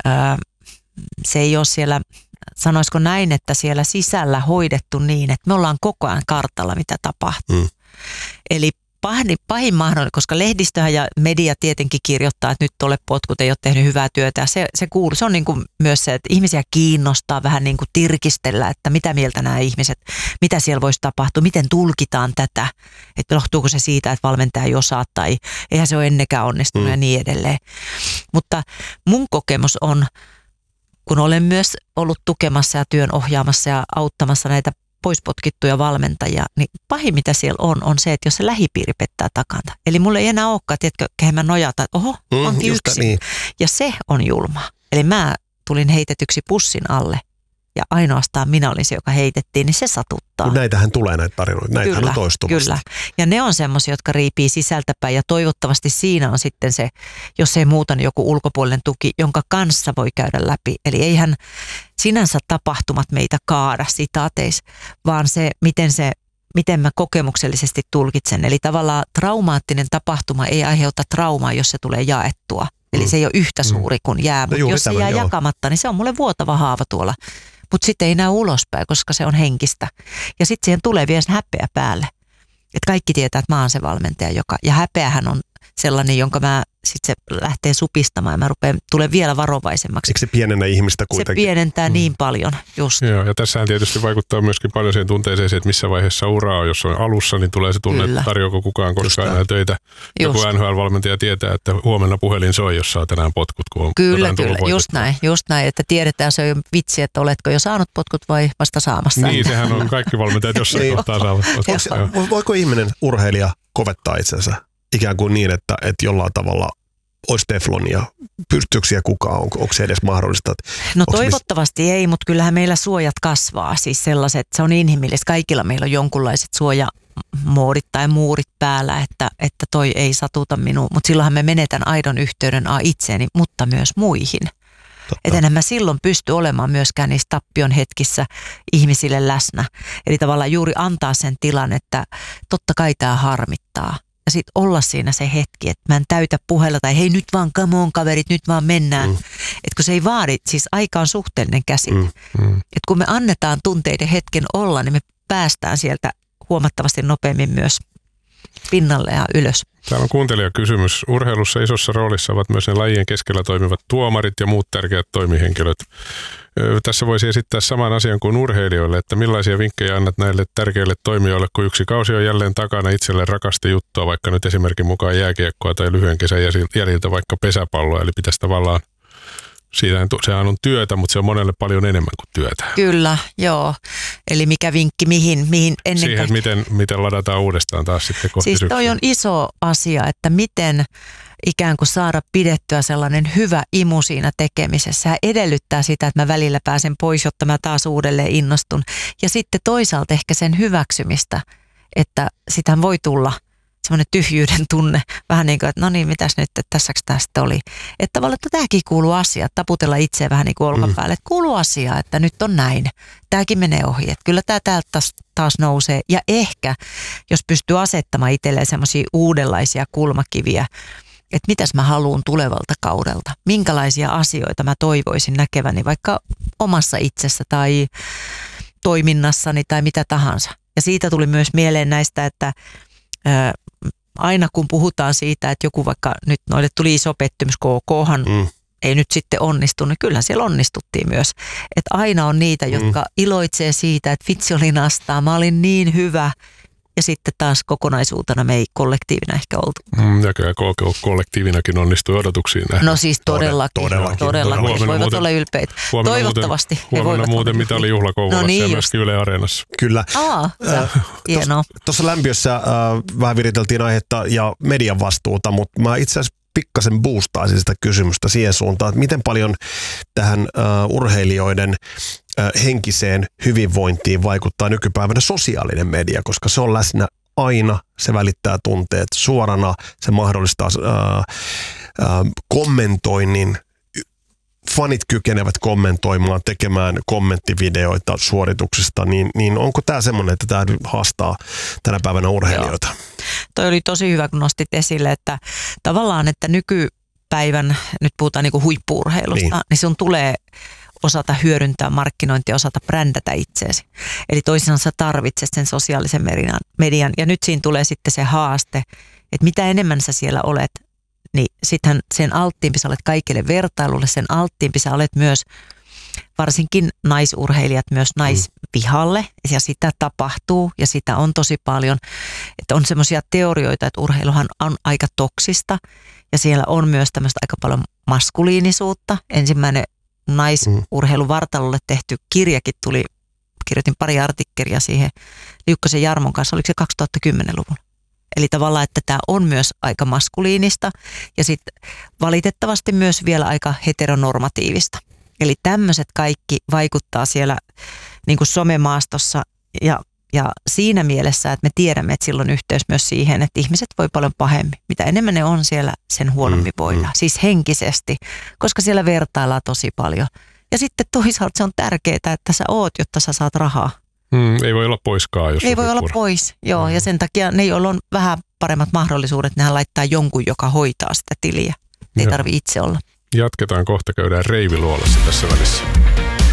se ei ole siellä, sanoisiko näin, että siellä sisällä hoidettu niin, että me ollaan koko ajan kartalla, mitä tapahtuu. Eli pahin mahdollinen, koska lehdistöhän ja media tietenkin kirjoittaa, että nyt olet potkut, ei ole tehnyt hyvää työtä. Ja se kuuluu. Se on niin kuin myös se, että ihmisiä kiinnostaa vähän niin kuin tirkistellä, että mitä mieltä nämä ihmiset, mitä siellä voisi tapahtua, miten tulkitaan tätä, että johtuuko se siitä, että valmentaja ei osaa tai eihän se ole ennenkään onnistunut ja niin edelleen. Mutta mun kokemus on, kun olen myös ollut tukemassa ja työn ohjaamassa ja auttamassa näitä poispotkittuja valmentajia, niin pahin mitä siellä on se, että jos se lähipiiri pettää takanta. Eli mulla ei enää olekaan, tiedätkö, kehen mä nojata, että oho, onkin yksin. Niin. Ja se on julma. Eli mä tulin heitetyksi pussin alle ja ainoastaan minä olin se, joka heitettiin, niin se satuttaa. Näitähän tulee näitä tarinoita, näitähän on toistuvasti. Kyllä, ja ne on semmoisia, jotka riipii sisältäpäin ja toivottavasti siinä on sitten se, jos ei muuta, niin joku ulkopuolinen tuki, jonka kanssa voi käydä läpi. Eli eihän sinänsä tapahtumat meitä kaada sitaateissa, vaan se, miten mä kokemuksellisesti tulkitsen. Eli tavallaan traumaattinen tapahtuma ei aiheuta traumaa, jos se tulee jaettua. Eli se ei ole yhtä suuri kuin jää, mutta jos se jää jakamatta, niin se on mulle vuotava haava tuolla. Mutta sitten ei näy ulospäin, koska se on henkistä. Ja sitten siihen tulee vielä häpeä päälle. Että kaikki tietää, että mä oon se valmentaja, ja häpeähän on sellainen, jonka mä sitten se lähtee supistamaan ja mä tulen vielä varovaisemmaksi. Eikö se pienennä ihmistä kuitenkin? Se pienentää niin paljon, just. Joo, ja tässähän tietysti vaikuttaa myöskin paljon siihen tunteeseen, että missä vaiheessa uraa on. Jos on alussa, niin tulee se tunne, että tarjoako kukaan koskaan enää töitä. Joku NHL-valmentaja tietää, että huomenna puhelin soi, jos saa tänään potkut, kun on kyllä, just näin, että tiedetään, se on vitsi, että oletko jo saanut potkut vai vasta saamassa. Niin, sehän on kaikki valmentajat jossain kohtaa saavat potkut. Voiko ihminen, urheilija, kovettaa itsensä ikään kuin niin, että jollain tavalla olisi teflonia? Pystyykö siellä kukaan? Onko se edes mahdollista? No toivottavasti ei, mutta kyllähän meillä suojat kasvaa. Siis sellaiset, se on inhimillistä. Kaikilla meillä on jonkunlaiset suojamoodit tai muurit päällä, että toi ei satuta minua. Mutta silloinhan me menetän aidon yhteyden itseeni, mutta myös muihin. Että enhän mä silloin pysty olemaan myöskään niissä tappion hetkissä ihmisille läsnä. Eli tavallaan juuri antaa sen tilan, että totta kai tämä harmittaa. Ja sitten olla siinä se hetki, että mä en täytä puhella tai hei nyt vaan come on kaverit, nyt vaan mennään. Että kun se ei vaadi, siis aika on suhteellinen käsite. Että kun me annetaan tunteiden hetken olla, niin me päästään sieltä huomattavasti nopeammin myös pinnalle ja ylös. Täällä on kuuntelijakysymys. Urheilussa isossa roolissa ovat myös ne lajien keskellä toimivat tuomarit ja muut tärkeät toimihenkilöt. Tässä voisi esittää saman asian kuin urheilijoille, että millaisia vinkkejä annat näille tärkeille toimijoille, kun yksi kausi on jälleen takana itselle rakasta juttua, vaikka nyt esimerkin mukaan jääkiekkoa tai lyhyen kesän jäljiltä vaikka pesäpalloa, eli pitäisi tavallaan, sehän on työtä, mutta se on monelle paljon enemmän kuin työtä. Kyllä, joo. Eli mikä vinkki mihin ennen siihen, miten ladataan uudestaan taas sitten kohti siis toi on iso asia, että miten ikään kuin saada pidettyä sellainen hyvä imu siinä tekemisessä. Ja edellyttää sitä, että mä välillä pääsen pois, jotta mä taas uudelleen innostun. Ja sitten toisaalta ehkä sen hyväksymistä, että sitähän voi tulla semmoinen tyhjyyden tunne. Vähän niin kuin, että no niin, mitäs nyt, että tässäks tästä oli. Että tavallaan, että tämäkin kuuluu asiaan, taputella itseä vähän niin kuin olkapäälle. Että kuuluu asiaan, että nyt on näin. Tämäkin menee ohi. Että kyllä tämä täältä taas nousee. Ja ehkä, jos pystyy asettamaan itselleen semmoisia uudenlaisia kulmakiviä, että mitäs mä haluan tulevalta kaudelta. Minkälaisia asioita mä toivoisin näkeväni vaikka omassa itsessä tai toiminnassani tai mitä tahansa. Ja siitä tuli myös mieleen näistä, että aina kun puhutaan siitä, että joku vaikka nyt noille tuli iso pettymys, KKhan ei nyt sitten onnistunut, niin kyllä siellä onnistuttiin myös. Että aina on niitä, jotka iloitsee siitä, että vitsi oli nastaa, mä olin niin hyvä. Ja sitten taas kokonaisuutena me ei kollektiivina ehkä oltu. Ja kyllä kollektiivinakin onnistui odotuksiin. No siis todellakin. Voivat olla ylpeitä. Toivottavasti. Huomenna muuten mitä oli juhla Kouvolassa no niin ja myöskin Yle Areenassa. Kyllä. Hienoa. Tuossa lämpiössä vähän viriteltiin aihetta ja median vastuuta, mutta mä itse asiassa pikkasen boostaisin sitä kysymystä siihen suuntaan, että miten paljon tähän urheilijoiden henkiseen hyvinvointiin vaikuttaa nykypäivänä sosiaalinen media, koska se on läsnä aina, se välittää tunteet suorana, se mahdollistaa kommentoinnin, fanit kykenevät kommentoimaan, tekemään kommenttivideoita suorituksista, niin onko tämä semmoinen, että tämä haastaa tänä päivänä urheilijoita? Joo. Toi oli tosi hyvä, kun nostit esille, että tavallaan, että nykypäivänä päivän, nyt puhutaan niin kuin huippu-urheilusta, niin sun tulee osata hyödyntää markkinointia, osata brändätä itseesi. Eli toisinaan sä tarvitset sen sosiaalisen median. Ja nyt siinä tulee sitten se haaste, että mitä enemmän sä siellä olet, niin sittenhän sen alttiimpi sä olet kaikille vertailulle, sen alttiimpi sä olet myös varsinkin naisurheilijat myös naisvihalle, ja sitä tapahtuu ja sitä on tosi paljon. Että on semmoisia teorioita, että urheiluhan on aika toksista ja siellä on myös tämmöistä aika paljon maskuliinisuutta. Ensimmäinen naisurheiluvartalolle tehty kirjakin tuli, kirjoitin pari artikkelia siihen Liukkosen Jarmon kanssa, oliko se 2010-luvulla. Eli tavallaan, että tämä on myös aika maskuliinista ja sitten valitettavasti myös vielä aika heteronormatiivista. Eli tämmöiset kaikki vaikuttaa siellä niin kuin somemaastossa ja siinä mielessä, että me tiedämme, että sillä on yhteys myös siihen, että ihmiset voi paljon pahemmin. Mitä enemmän ne on siellä, sen huonommin voidaan. Siis henkisesti, koska siellä vertaillaan tosi paljon. Ja sitten toisaalta se on tärkeää, että sä oot, jotta sä saat rahaa. Ei voi olla poiskaan, jos ei voi olla pois, joo. Ja sen takia ne, joilla on vähän paremmat mahdollisuudet, nehän laittaa jonkun, joka hoitaa sitä tiliä. Ei tarvitse itse olla. Jatketaan kohta, käydään Reiviluolassa tässä välissä.